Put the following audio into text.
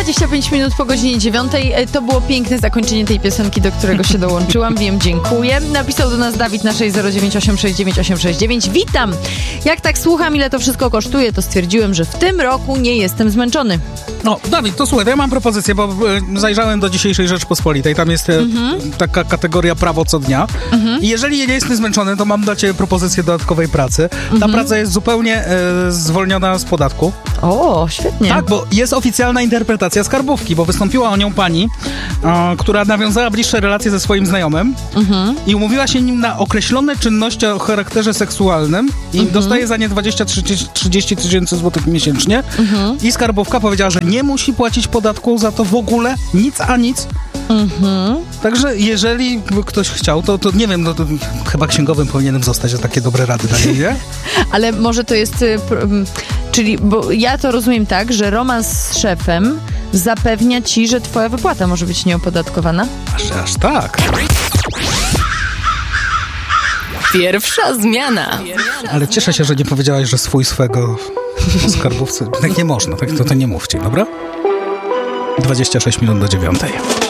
25 minut po godzinie 9. To było piękne zakończenie tej piosenki, do którego się dołączyłam. Wiem, dziękuję. Napisał do nas Dawid na 609869869. Witam! Jak tak słucham, ile to wszystko kosztuje, to stwierdziłem, że w tym roku nie jestem zmęczony. No, Dawid, to słuchaj, to ja mam propozycję, bo zajrzałem do dzisiejszej Rzeczpospolitej. Tam jest taka kategoria prawo co dnia. I jeżeli nie jestem zmęczony, to mam dla ciebie propozycję dodatkowej pracy. Ta praca jest zupełnie zwolniona z podatku. O, świetnie. Tak, bo jest oficjalna interpretacja skarbówki, bo wystąpiła o nią pani, która nawiązała bliższe relacje ze swoim znajomym i umówiła się nim na określone czynności o charakterze seksualnym i dostaje za nie 20-30 tysięcy złotych miesięcznie. I skarbówka powiedziała, że nie musi płacić podatku za to w ogóle, nic a nic. Także jeżeli ktoś chciał, to nie wiem, to chyba księgowym powinienem zostać, że takie dobre rady daje, nie? Ale może to jest... Czyli, bo ja to rozumiem tak, że romans z szefem zapewnia ci, że twoja wypłata może być nieopodatkowana? Aż tak. Pierwsza zmiana. Ale cieszę się, że nie powiedziałaś, że swego o skarbówce. Tak nie można, tak to nie mówcie, dobra? 26 minut do 9.